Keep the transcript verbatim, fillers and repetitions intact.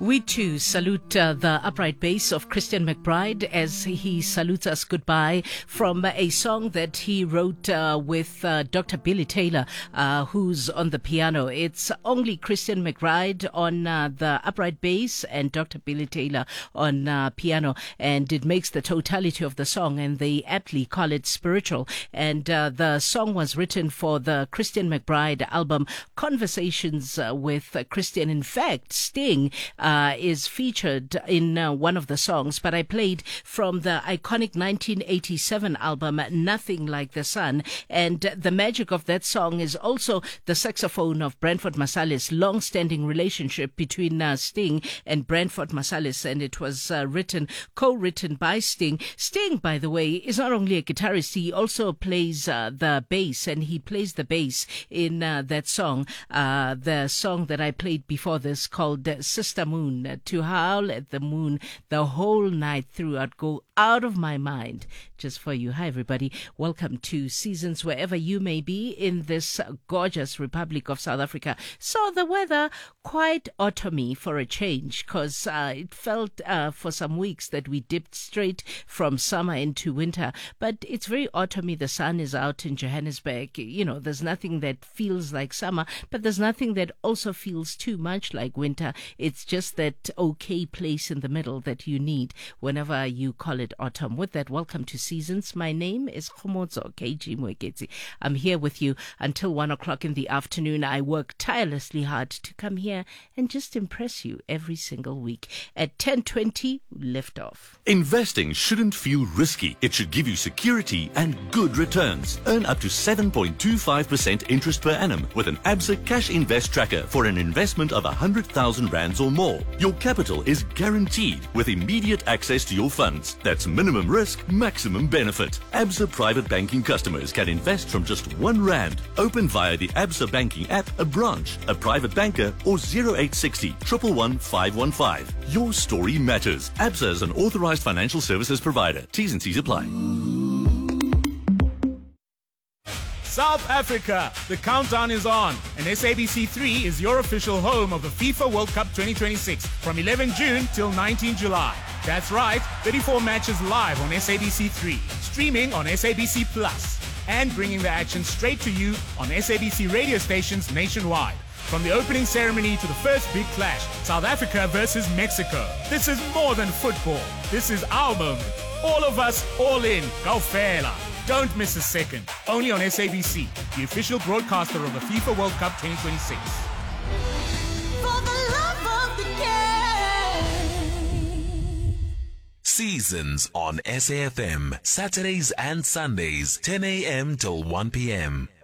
We too salute uh, the upright bass of Christian McBride as he salutes us goodbye from a song that he wrote uh, with uh, Doctor Billy Taylor, uh, who's on the piano. It's only Christian McBride on uh, the upright bass and Doctor Billy Taylor on uh, piano, and it makes the totality of the song, and they aptly call it spiritual. And uh, the song was written for the Christian McBride album Conversations uh, with Christian. In fact, Sting uh, Uh, is featured in uh, one of the songs, but I played from the iconic nineteen eighty-seven album Nothing Like the Sun, and the magic of that song is also the saxophone of Branford Marsalis, long-standing relationship between uh, Sting and Branford Marsalis, and it was uh, written, co-written by Sting. Sting, by the way, is not only a guitarist, he also plays uh, the bass, and he plays the bass in uh, that song, uh, the song that I played before this called uh, Sister Moon. To howl at the moon the whole night through. I'd go out of my mind just for you. Hi, everybody. Welcome to Seasons, wherever you may be in this gorgeous Republic of South Africa. So the weather, quite autumny for a change, because uh, it felt uh, for some weeks that we dipped straight from summer into winter. But it's very autumny. The sun is out in Johannesburg. You know, there's nothing that feels like summer, but there's nothing that also feels too much like winter. It's just that okay place in the middle that you need whenever you call it autumn. With that, welcome to Seasons. My name is Khomozo K G Mwekezi. I'm here with you until one o'clock in the afternoon. I work tirelessly hard to come here and just impress you every single week. At ten twenty, lift off. Investing shouldn't feel risky. It should give you security and good returns. Earn up to seven point two five percent interest per annum with an Absa Cash Invest Tracker for an investment of one hundred thousand rands or more. Your capital is guaranteed with immediate access to your funds. That's minimum risk, maximum benefit. Absa Private Banking customers can invest from just one rand. Open via the Absa Banking app, a branch, a private banker, or zero eight six zero, one one one, five one five. Your story matters. Absa is an authorized financial services provider. T's and C's apply. South Africa, the countdown is on, and S A B C three is your official home of the FIFA World Cup twenty twenty-six from eleventh June till nineteenth July. That's right, thirty-four matches live on S A B C three, streaming on S A B C Plus, and bringing the action straight to you on S A B C radio stations nationwide. From the opening ceremony to the first big clash, South Africa versus Mexico. This is more than football. This is our moment. All of us, all in. Go Fela. Don't miss a second. Only on S A B C, the official broadcaster of the FIFA World Cup twenty twenty-six. For the love of the game. Seasons on S A F M, Saturdays and Sundays, ten a.m. till one p.m.